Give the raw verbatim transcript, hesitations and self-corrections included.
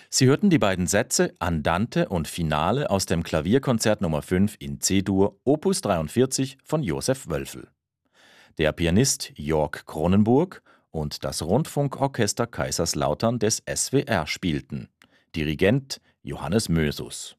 Sie hörten die beiden Sätze Andante und Finale aus dem Klavierkonzert Nummer fünf in C-Dur, Opus dreiundvierzig von Josef Wölfel. Der Pianist Jörg Cronenburg und das Rundfunkorchester Kaiserslautern des S W R spielten. Dirigent Johannes Mösus.